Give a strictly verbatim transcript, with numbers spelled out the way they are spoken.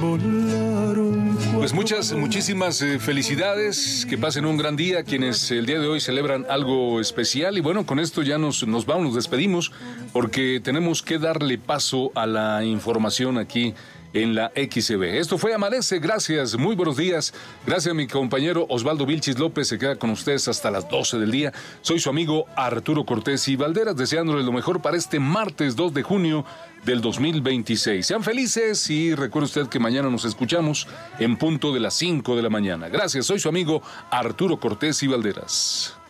Pues muchas, muchísimas eh, felicidades, que pasen un gran día quienes el día de hoy celebran algo especial. Y bueno, con esto ya nos, nos vamos, nos despedimos, porque tenemos que darle paso a la información aquí en la X C B. Esto fue Amanece, gracias, muy buenos días. Gracias a mi compañero Osvaldo Vilchis López, se queda con ustedes hasta las doce del día. Soy su amigo Arturo Cortés y Valderas, deseándoles lo mejor para este martes dos de junio del dos mil veintiséis. Sean felices y recuerde usted que mañana nos escuchamos en punto de las cinco de la mañana. Gracias, soy su amigo Arturo Cortés y Valderas.